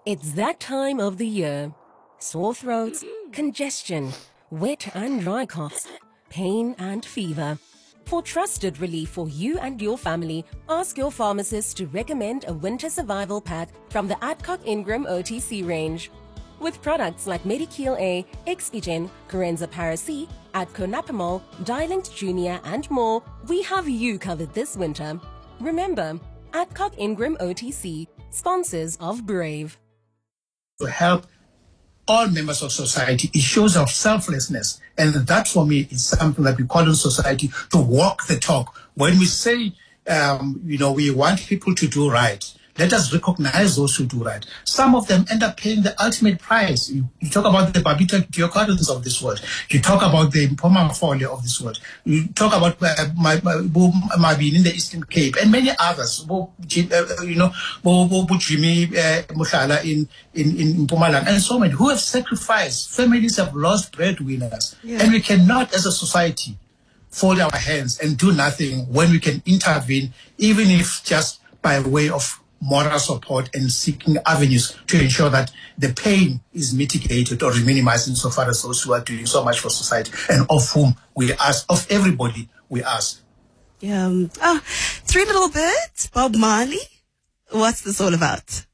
It's that time of the year. Sore throats, congestion, wet and dry coughs, pain and fever. For trusted relief for you and your family, ask your pharmacist to recommend a winter survival pack from the Adcock Ingram OTC range. With products like Medikil A, Expigen, Corenza Para-C, Adco Napamol, Dialint Junior and more, we have you covered this winter. Remember, Adcock Ingram OTC, sponsors of Brave. To help all members of society, it shows of selflessness. And that for me is something that we call in society to walk the talk. When we say, we want people to do right, let us recognize those who do right. Some of them end up paying the ultimate price. You talk about the Babita Diokadons of this world. You talk about the Mpoma Fole of this world. You talk about Mabin in the Eastern Cape and many others. Jimmy Mushala in Mpumalanga and so many who have sacrificed. Families have lost breadwinners. Yeah. And we cannot, as a society, fold our hands and do nothing when we can intervene, even if just by way of moral support and seeking avenues to ensure that the pain is mitigated or minimized insofar as those who are doing so much for society and of whom we ask, of everybody we ask. Yeah. Three Little Birds, Bob Marley. What's this all about?